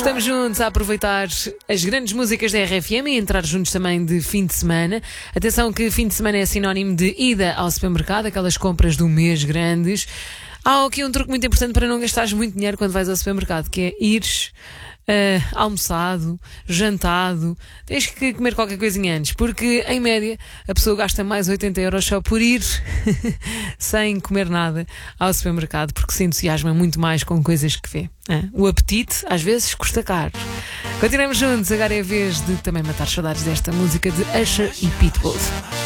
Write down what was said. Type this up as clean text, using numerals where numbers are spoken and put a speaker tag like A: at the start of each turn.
A: Estamos juntos a aproveitar as grandes músicas da RFM e entrar juntos também de fim de semana. Atenção que fim de semana é sinónimo de ida ao supermercado, aquelas compras do mês grandes. Há aqui um truque muito importante para não gastares muito dinheiro quando vais ao supermercado, que é ires almoçado, jantado. Tens que comer qualquer coisinha antes, porque em média a pessoa gasta mais 80€ só por ir sem comer nada ao supermercado, porque se entusiasma muito mais com coisas que vê. O apetite às vezes custa caro. Continuamos juntos, agora é a vez de também matar saudades desta música de Usher e Pitbull.